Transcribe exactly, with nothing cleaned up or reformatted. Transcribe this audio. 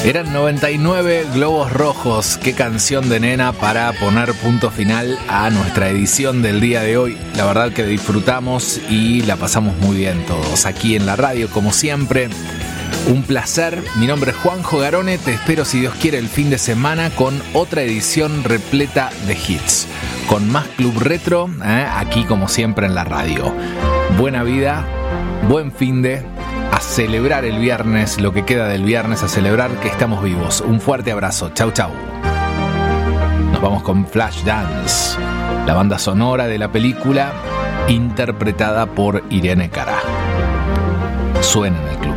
Eran noventa y nueve globos rojos. Qué canción de nena para poner punto final a nuestra edición del día de hoy. La verdad que disfrutamos y la pasamos muy bien todos aquí en la radio, como siempre. Un placer. Mi nombre es Juanjo Garone. Te espero, si Dios quiere, el fin de semana con otra edición repleta de hits, con más Club Retro, ¿eh? Aquí como siempre en la radio. Buena vida, buen fin de... A celebrar el viernes, lo que queda del viernes, a celebrar que estamos vivos. Un fuerte abrazo. Chau, chau. Nos vamos con Flashdance, la banda sonora de la película interpretada por Irene Cara. Suena en el club.